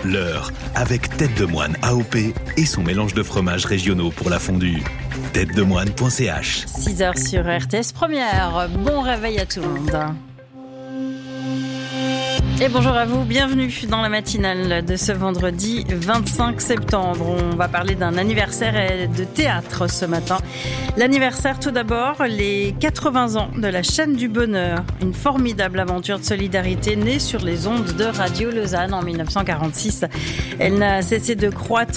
l'heure, avec Tête de Moine AOP et son mélange de fromages régionaux pour la fondue. têtedemoine.ch. 6h sur RTS Première. Bon réveil à tout le monde. Et bonjour à vous, bienvenue dans la matinale de ce vendredi 25 septembre. On va parler d'un anniversaire et de théâtre ce matin. L'anniversaire tout d'abord, les 80 ans de la chaîne du bonheur. Une formidable aventure de solidarité née sur les ondes de Radio Lausanne en 1946. Elle n'a cessé de croître